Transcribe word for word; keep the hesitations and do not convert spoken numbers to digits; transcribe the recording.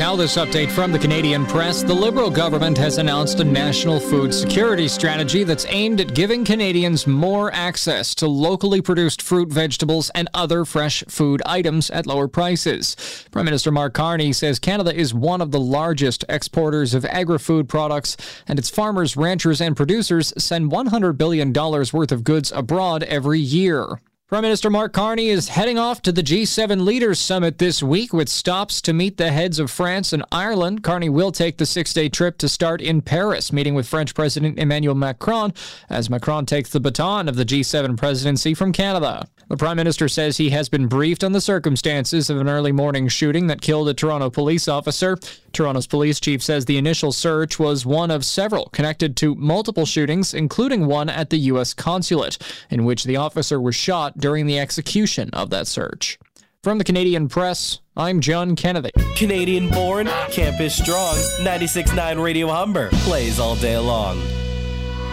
Now this update from the Canadian Press. The Liberal government has announced a national food security strategy that's aimed at giving Canadians more access to locally produced fruit, vegetables, and other fresh food items at lower prices. Prime Minister Mark Carney says Canada is one of the largest exporters of agri-food products, and its farmers, ranchers, and producers send one hundred billion dollars worth of goods abroad every year. Prime Minister Mark Carney is heading off to the G seven Leaders Summit this week with stops to meet the heads of France and Ireland. Carney will take the six-day trip to start in Paris, meeting with French President Emmanuel Macron, as Macron takes the baton of the G seven presidency from Canada. The Prime Minister says he has been briefed on the circumstances of an early morning shooting that killed a Toronto police officer. Toronto's police chief says the initial search was one of several connected to multiple shootings, including one at the U S consulate, in which the officer was shot during the execution of that search. From the Canadian Press, I'm John Kennedy. Canadian born, campus strong, ninety-six point nine Radio Humber plays all day long.